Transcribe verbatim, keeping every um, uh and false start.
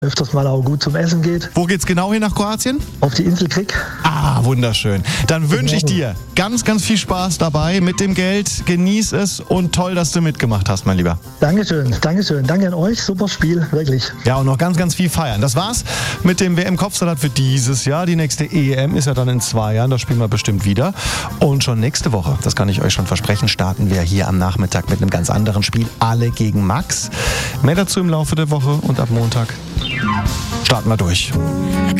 öfters mal auch gut zum Essen geht. Wo geht's genau hin nach Kroatien? Auf die Insel Krik. Ah, wunderschön. Dann wünsche ich dir ganz, ganz viel Spaß dabei mit dem Geld. Genieß es und toll, dass du mitgemacht hast, mein Lieber. Dankeschön, Dankeschön. Danke an euch. Super Spiel, wirklich. Ja, und noch ganz, ganz viel feiern. Das war's mit dem W M-Kopfsalat für dieses Jahr. Die nächste E M ist ja dann in zwei Jahren. Da spielen wir bestimmt wieder. Und schon nächste Woche, das kann ich euch schon versprechen, starten wir hier am Nachmittag mit einem ganz anderen Spiel. Alle gegen Max. Mehr dazu im Laufe der Woche und ab Montag starten wir durch.